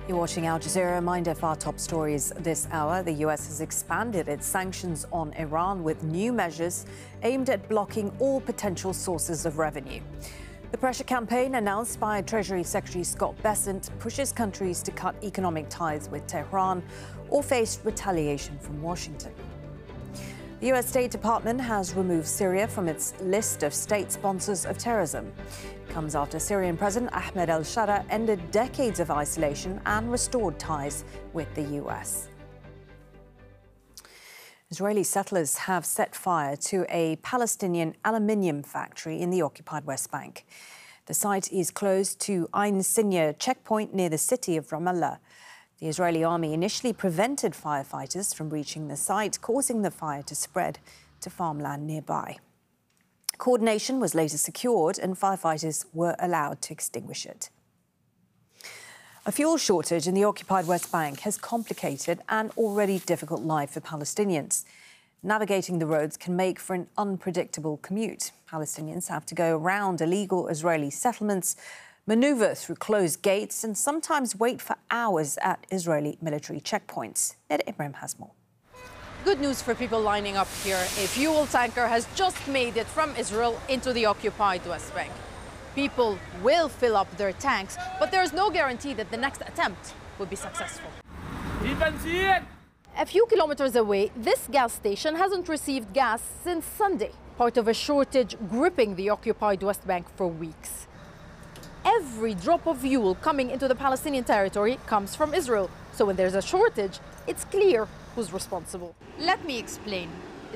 You're watching Al Jazeera. Mind if our top stories this hour. The US has expanded its sanctions on Iran with new measures aimed at blocking all potential sources of revenue. The pressure campaign announced by Treasury Secretary Scott Bessent pushes countries to cut economic ties with Tehran or face retaliation from Washington. The US State Department has removed Syria from its list of state sponsors of terrorism. It comes after Syrian President Ahmed al-Shara ended decades of isolation and restored ties with the US. Israeli settlers have set fire to a Palestinian aluminium factory in the occupied West Bank. The site is close to Ain Sinya checkpoint near the city of Ramallah. The Israeli army initially prevented firefighters from reaching the site, causing the fire to spread to farmland nearby. Coordination was later secured and firefighters were allowed to extinguish it. A fuel shortage in the occupied West Bank has complicated an already difficult life for Palestinians. Navigating the roads can make for an unpredictable commute. Palestinians have to go around illegal Israeli settlements, maneuver through closed gates and sometimes wait for hours at Israeli military checkpoints. Ned Ibrahim has more. Good news for people lining up here. A fuel tanker has just made it from Israel into the occupied West Bank. People will fill up their tanks, but there is no guarantee that the next attempt will be successful. A few kilometers away, this gas station hasn't received gas since Sunday, part of a shortage gripping the occupied West Bank for weeks. Every drop of fuel coming into the Palestinian territory comes from Israel. So when there's a shortage, it's clear who's responsible. Let me explain.